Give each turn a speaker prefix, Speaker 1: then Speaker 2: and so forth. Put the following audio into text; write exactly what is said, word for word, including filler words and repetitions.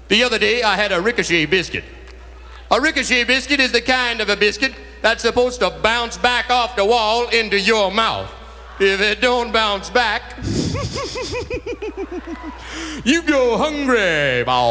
Speaker 1: The other day, I had a ricochet biscuit. A ricochet biscuit is the kind of a biscuit that's supposed to bounce back off the wall into your mouth. If it don't bounce back, you go hungry, boy.